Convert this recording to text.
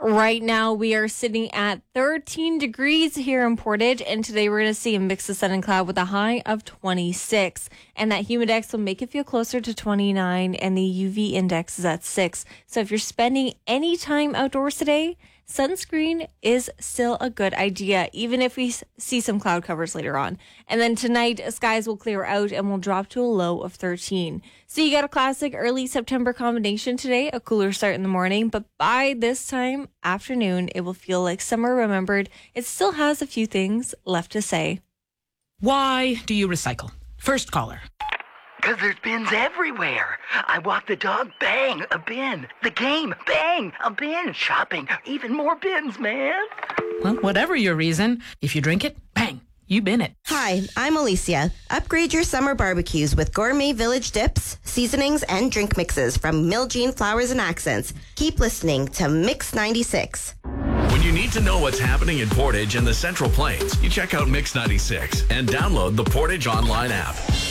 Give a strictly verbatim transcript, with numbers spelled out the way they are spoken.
Right now, we are sitting at thirteen degrees here in Portage, and today we're going to see a mix of sun and cloud with a high of twenty-six. And that humidex will make it feel closer to twenty-nine, and the U V index is at six. So if you're spending any time outdoors today, sunscreen is still a good idea, even if we see some cloud covers later on. And then tonight, skies will clear out and will drop to a low of thirteen. So you got a classic early September combination today, a cooler start in the morning, but by this time afternoon, it will feel like summer remembered. It still has a few things left to say. Why do you recycle? First caller. Because there's bins everywhere. I walk the dog, bang, a bin. The game, bang, a bin. Shopping, even more bins, man. Well, whatever your reason, if you drink it, bang, you bin it. Hi, I'm Alicia. Upgrade your summer barbecues with Gourmet Village dips, seasonings, and drink mixes from Miljean Flowers and Accents. Keep listening to Mix ninety-six. When you need to know what's happening in Portage and the Central Plains, you check out Mix ninety-six and download the Portage Online app.